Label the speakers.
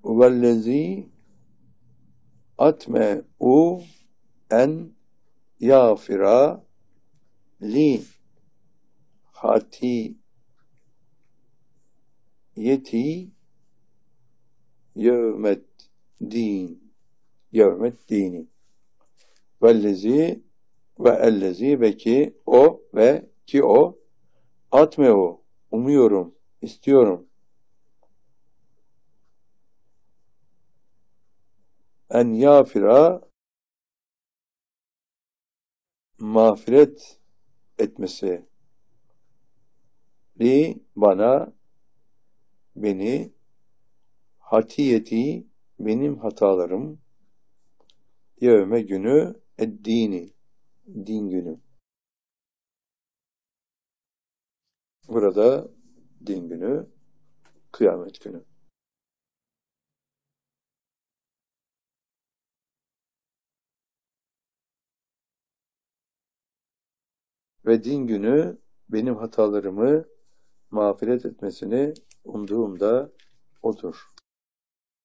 Speaker 1: vellezî atme'u en yâfira li hatiyeti yevmeddini vellezî ve ellezî ve ki o ve ki o atme'u umuyorum, istiyorum en yâfira mağfiret etmesi li bana beni hatiyeti benim hatalarım yevme günü eddini din günü. Burada din günü kıyamet günü. Ve din günü benim hatalarımı mağfiret etmesini umduğumda odur.